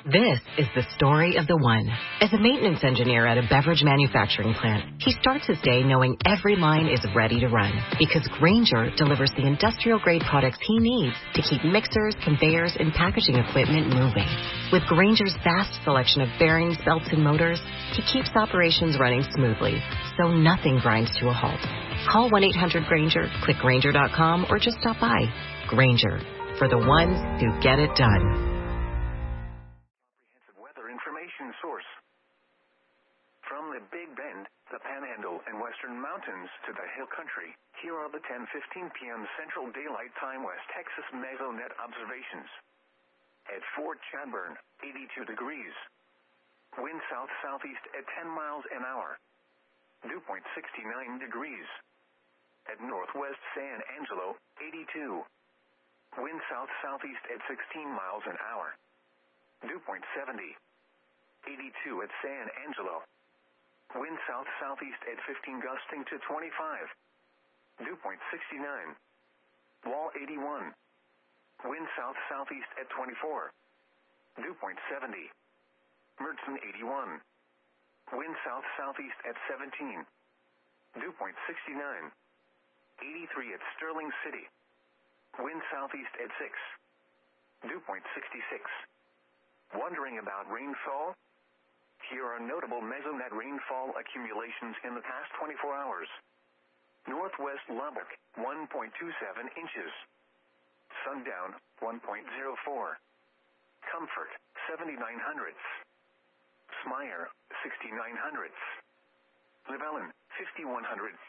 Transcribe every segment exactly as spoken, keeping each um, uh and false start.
This is the story of the one. As a maintenance engineer at a beverage manufacturing plant, he starts his day knowing every line is ready to run because Grainger delivers the industrial-grade products he needs to keep mixers, conveyors, and packaging equipment moving. With Grainger's vast selection of bearings, belts, and motors, he keeps operations running smoothly, so nothing grinds to a halt. Call one eight hundred Grainger, click Grainger dot com, or just stop by. Grainger, for the ones who get it done. Information source. From the Big Bend, the Panhandle, and Western Mountains to the Hill Country, here are the ten fifteen p.m. Central Daylight Time West Texas Mesonet observations. At Fort Chadbourne, eighty-two degrees. Wind south-southeast at ten miles an hour. Dew point sixty-nine degrees. At Northwest San Angelo, eighty-two. Wind south-southeast at sixteen miles an hour. Dew point seventy. eighty-two at San Angelo. Wind south-southeast at fifteen, gusting to twenty-five. Dew point sixty-nine. Wall eighty-one. Wind south-southeast at twenty-four. Dew point seventy. Mertzen eighty-one. Wind south-southeast at seventeen. Dew point sixty-nine. eighty-three at Sterling City. Wind southeast at six. Dew point sixty-six. Wondering about rainfall? Here are notable Mesonet rainfall accumulations in the past twenty-four hours. Northwest Lubbock, one point two seven inches. Sundown, one point zero four. Comfort, seventy-nine hundredths. Smyer, sixty-nine hundredths. Libellen, fifty-one hundredths.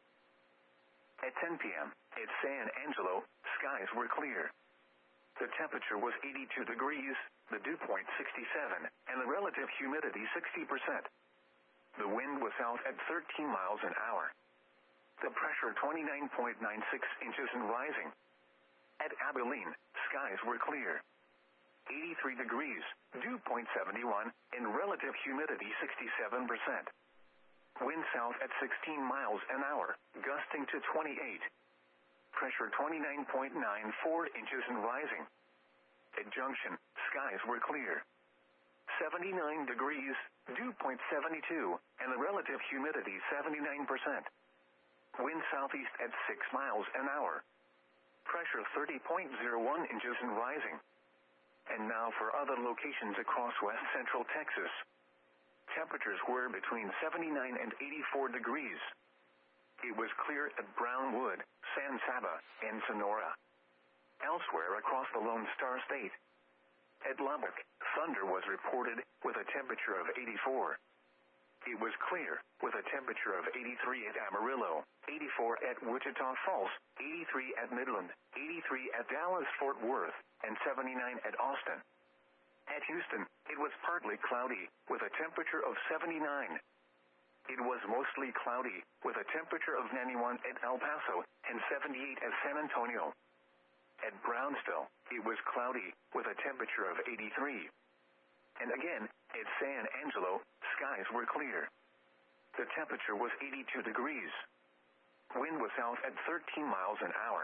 At ten p.m., at San Angelo, skies were clear. The temperature was eighty-two degrees, the dew point sixty-seven, and the relative humidity sixty percent. The wind was south at thirteen miles an hour. The pressure twenty-nine point nine six inches and rising. At Abilene, skies were clear. eighty-three degrees, dew point seventy-one, and relative humidity sixty-seven percent. Wind south at sixteen miles an hour, gusting to twenty-eight. Pressure twenty-nine point nine four inches and rising. At Junction, skies were clear. seventy-nine degrees, dew point seventy-two, and the relative humidity seventy-nine percent. Wind southeast at six miles an hour. Pressure thirty point zero one inches and rising. And now for other locations across west central Texas. Temperatures were between seventy-nine and eighty-four degrees. It was clear at Brownwood, San Saba, and Sonora. Elsewhere across the Lone Star State. At Lubbock, thunder was reported with a temperature of eighty-four. It was clear with a temperature of eighty-three at Amarillo, eighty-four at Wichita Falls, eighty-three at Midland, eighty-three at Dallas-Fort Worth, and seventy-nine at Austin. At Houston, it was partly cloudy with a temperature of seventy-nine. It was mostly cloudy, with a temperature of ninety-one at El Paso and seventy-eight at San Antonio. At Brownsville, it was cloudy, with a temperature of eighty-three. And again, at San Angelo, skies were clear. The temperature was eighty-two degrees. Wind was south at thirteen miles an hour.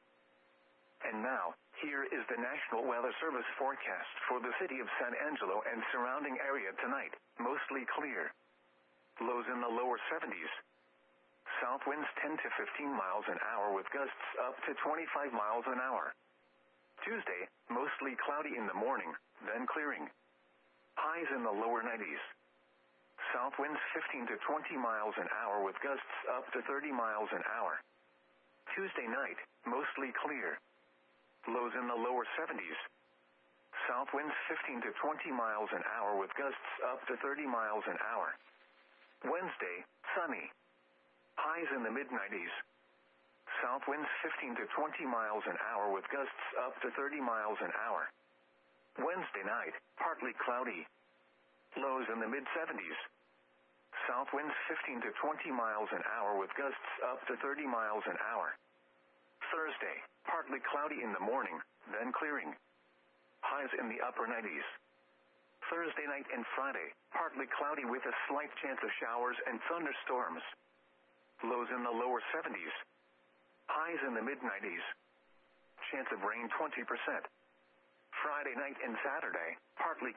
And now, here is the National Weather Service forecast for the city of San Angelo and surrounding area tonight, mostly clear. Lows in the lower seventies. South winds ten to fifteen miles an hour with gusts up to twenty-five miles an hour. Tuesday, mostly cloudy in the morning, then clearing. Highs in the lower nineties. South winds fifteen to twenty miles an hour with gusts up to thirty miles an hour. Tuesday night, mostly clear. Lows in the lower seventies. South winds fifteen to twenty miles an hour with gusts up to thirty miles an hour. Wednesday, sunny. Highs in the mid nineties. South winds fifteen to twenty miles an hour with gusts up to thirty miles an hour. Wednesday night, partly cloudy. Lows in the mid seventies. South winds fifteen to twenty miles an hour with gusts up to thirty miles an hour. Thursday, partly cloudy in the morning, then clearing. Highs in the upper nineties. Thursday night and Friday, partly cloudy with a slight chance of showers and thunderstorms. Lows in the lower seventies. Highs in the mid nineties. Chance of rain twenty percent. Friday night and Saturday, partly